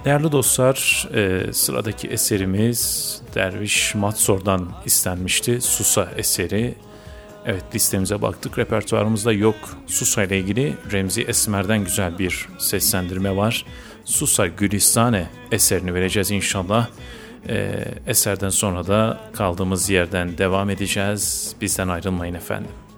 Değerli dostlar, sıradaki eserimiz Derviş Matsor'dan istenmişti. Susa eseri. Evet, listemize baktık, repertuarımızda yok. Susa ile ilgili Remzi Esmer'den güzel bir seslendirme var. Susa Gülistane eserini vereceğiz inşallah. Eserden sonra da kaldığımız yerden devam edeceğiz. Bizden ayrılmayın efendim.